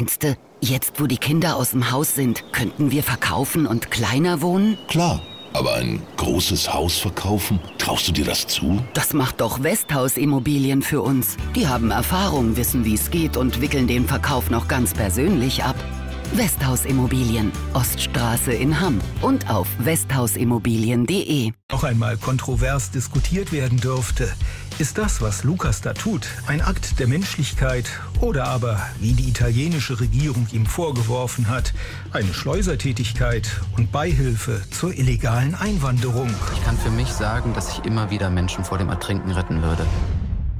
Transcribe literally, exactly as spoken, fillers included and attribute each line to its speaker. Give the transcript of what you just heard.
Speaker 1: Meinst du, jetzt wo die Kinder aus dem Haus sind, könnten wir verkaufen und kleiner wohnen?
Speaker 2: Klar, aber ein großes Haus verkaufen, traust du dir das zu?
Speaker 1: Das macht doch Westhaus Immobilien für uns. Die haben Erfahrung, wissen, wie es geht und wickeln den Verkauf noch ganz persönlich ab. Westhaus Immobilien, Oststraße in Hamm und auf westhausimmobilien punkt de.
Speaker 3: Noch einmal kontrovers diskutiert werden dürfte. Ist das, was Lukas da tut, ein Akt der Menschlichkeit oder aber, wie die italienische Regierung ihm vorgeworfen hat, eine Schleusertätigkeit und Beihilfe zur illegalen Einwanderung?
Speaker 4: Ich kann für mich sagen, dass ich immer wieder Menschen vor dem Ertrinken retten würde.